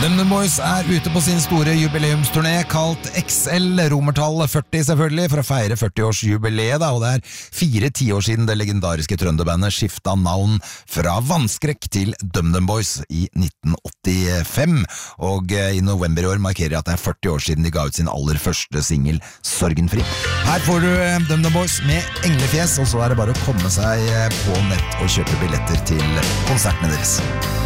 DumDum Boys ute på sin store jubileumsturné kalt XL, romertall 40 selvfølgelig, for å feire 40-årsjubileet da, og det 4 tiår siden det legendariske trønderbandet skiftet navn fra Vannskrekk til DumDum Boys i 1985, og i november i år markerer at det 40 år siden de ga ut sin aller første single, Sorgenfri. Her får du DumDum Boys med englefjes, og så det bare å komme seg på nett og kjøpe billetter til konsertene deres.